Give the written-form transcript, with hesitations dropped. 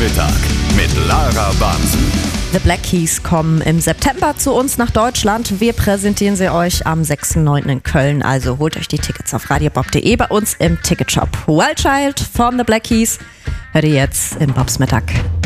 Mittag mit Lara Bamsen. The Black Keys kommen im September zu uns nach Deutschland. Wir präsentieren sie euch am 6.9. in Köln. Also holt euch die Tickets auf radiobob.de bei uns im Ticketshop. Wild Child von The Black Keys hört ihr jetzt im Bobs Mittag.